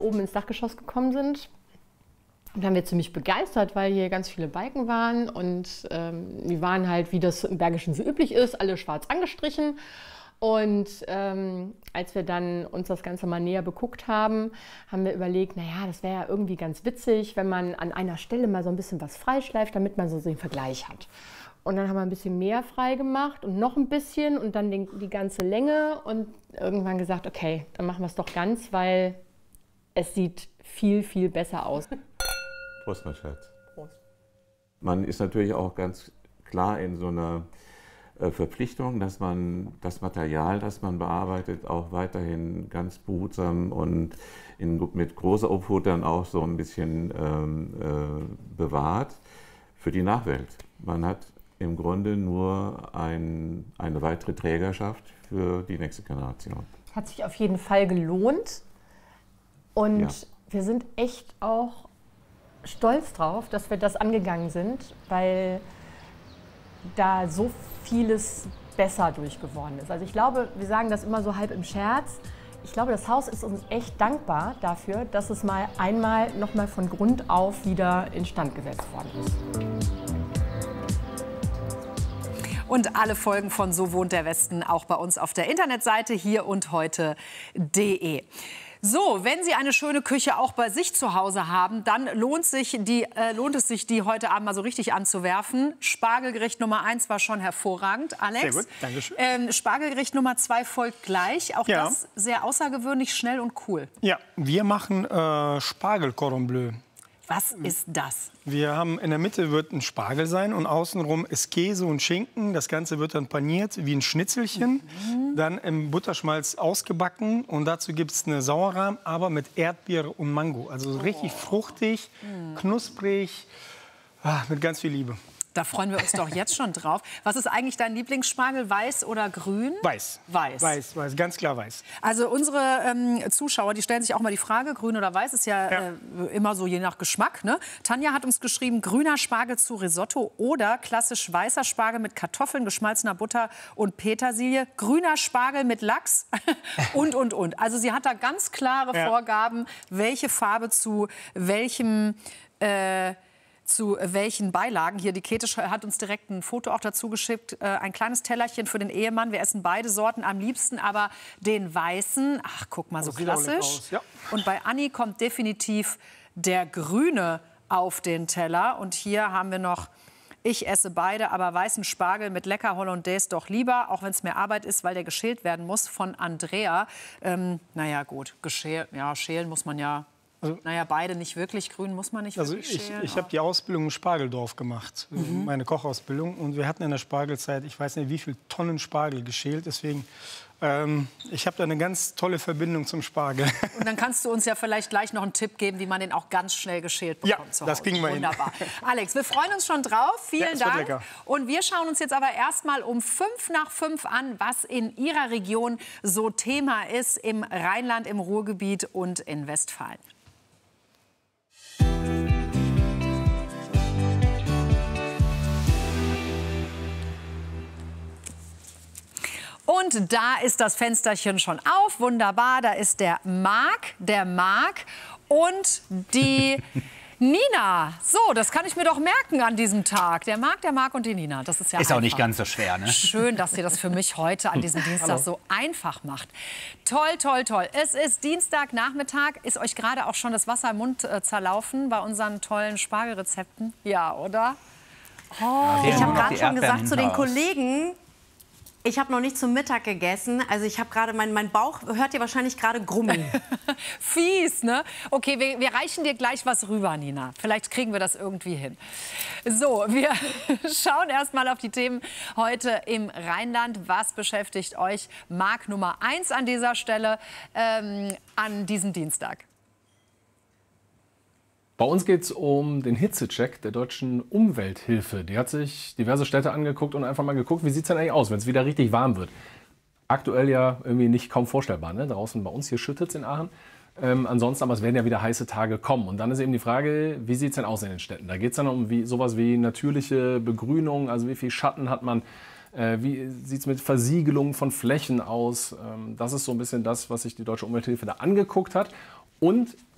oben ins Dachgeschoss gekommen sind. Und dann waren wir ziemlich begeistert, weil hier ganz viele Balken waren und die waren halt, wie das im Bergischen so üblich ist, alle schwarz angestrichen. Und als wir dann uns das Ganze mal näher beguckt haben, haben wir überlegt, naja, das wäre ja irgendwie ganz witzig, wenn man an einer Stelle mal so ein bisschen was freischleift, damit man so den Vergleich hat. Und dann haben wir ein bisschen mehr frei gemacht und noch ein bisschen und dann die ganze Länge und irgendwann gesagt, okay, dann machen wir es doch ganz, weil es sieht viel, viel besser aus. Prost, mein Schatz. Prost. Man ist natürlich auch ganz klar in so einer Verpflichtung, dass man das Material, das man bearbeitet, auch weiterhin ganz behutsam und mit großer Obhut dann auch so ein bisschen bewahrt für die Nachwelt. Man hat im Grunde nur eine weitere Trägerschaft für die nächste Generation. Hat sich auf jeden Fall gelohnt und Ja. wir sind echt auch stolz drauf, dass wir das angegangen sind, weil da so vieles besser durchgeworden ist. Also ich glaube, wir sagen das immer so halb im Scherz, ich glaube, das Haus ist uns echt dankbar dafür, dass es mal einmal nochmal von Grund auf wieder instand gesetzt worden ist. Und alle Folgen von So wohnt der Westen auch bei uns auf der Internetseite hierundheute.de. So, wenn Sie eine schöne Küche auch bei sich zu Hause haben, dann lohnt es sich, die heute Abend mal so richtig anzuwerfen. Spargelgericht Nummer 1 war schon hervorragend, Alex. Sehr gut, danke schön. Spargelgericht Nummer 2 folgt gleich. Auch Ja. das sehr außergewöhnlich, schnell und cool. Ja, wir machen Spargel-Cordon Bleu. Was ist das? Wir haben in der Mitte wird ein Spargel sein und außenrum ist Käse und Schinken. Das Ganze wird dann paniert wie ein Schnitzelchen, dann im Butterschmalz ausgebacken und dazu gibt es eine Sauerrahm, aber mit Erdbeere und Mango. Also so richtig fruchtig, knusprig, mit ganz viel Liebe. Da freuen wir uns doch jetzt schon drauf. Was ist eigentlich dein Lieblingsspargel, weiß oder grün? Weiß. Weiß. Weiß, weiß, ganz klar weiß. Also unsere Zuschauer, die stellen sich auch mal die Frage, grün oder weiß, ist ja, immer so je nach Geschmack. Ne? Tanja hat uns geschrieben, grüner Spargel zu Risotto oder klassisch weißer Spargel mit Kartoffeln, geschmalzener Butter und Petersilie, grüner Spargel mit Lachs und. Also sie hat da ganz klare Vorgaben, welche Farbe zu welchen Beilagen. Hier, die Käthe hat uns direkt ein Foto auch dazu geschickt. Ein kleines Tellerchen für den Ehemann. Wir essen beide Sorten am liebsten, aber den weißen, ach, guck mal, so sieht auch lecker klassisch. aus, ja. Und bei Anni kommt definitiv der grüne auf den Teller. Und hier haben wir noch, ich esse beide, aber weißen Spargel mit lecker Hollandaise doch lieber, auch wenn es mehr Arbeit ist, weil der geschält werden muss, von Andrea. Naja, gut, schälen muss man ja. Also, naja, beide nicht wirklich. Grün muss man nicht wirklich schälen. Ich habe die Ausbildung im Spargeldorf gemacht, meine Kochausbildung. Und wir hatten in der Spargelzeit, ich weiß nicht, wie viele Tonnen Spargel geschält. Deswegen, ich habe da eine ganz tolle Verbindung zum Spargel. Und dann kannst du uns ja vielleicht gleich noch einen Tipp geben, wie man den auch ganz schnell geschält bekommt. Ja, zu das Hause. kriegen wir hin. Wunderbar. Alex, wir freuen uns schon drauf. Vielen es wird Dank. lecker. Und wir schauen uns jetzt aber erstmal um 5 nach 5 an, was in Ihrer Region so Thema ist, im Rheinland, im Ruhrgebiet und in Westfalen. Und da ist das Fensterchen schon auf. Wunderbar, da ist der Marc und die Nina. So, das kann ich mir doch merken an diesem Tag. Der Marc und die Nina. Das ist ja Ist einfach. auch nicht ganz so schwer, ne? Schön, dass ihr das für mich heute an diesem Dienstag so einfach macht. Toll, toll, toll. Es ist Dienstagnachmittag. Ist euch gerade auch schon das Wasser im Mund zerlaufen bei unseren tollen Spargelrezepten? Ja, oder? Oh. Ich habe gerade schon gesagt zu den Raus. Kollegen, ich habe noch nicht zum Mittag gegessen. Also ich habe gerade, mein Bauch hört ihr wahrscheinlich gerade grummeln. Fies, ne? Okay, wir reichen dir gleich was rüber, Nina. Vielleicht kriegen wir das irgendwie hin. So, wir schauen erst mal auf die Themen heute im Rheinland. Was beschäftigt euch? Marc Nummer 1 an dieser Stelle an diesem Dienstag. Bei uns geht es um den Hitzecheck der deutschen Umwelthilfe. Die hat sich diverse Städte angeguckt und einfach mal geguckt, wie sieht es denn eigentlich aus, wenn es wieder richtig warm wird. Aktuell ja irgendwie nicht kaum vorstellbar, ne? Draußen bei uns, hier schüttet es in Aachen. Ansonsten, aber es werden ja wieder heiße Tage kommen. Und dann ist eben die Frage, wie sieht es denn aus in den Städten? Da geht es dann um sowas wie natürliche Begrünung, also wie viel Schatten hat man, wie sieht es mit Versiegelung von Flächen aus. Das ist so ein bisschen das, was sich die deutsche Umwelthilfe da angeguckt hat. Und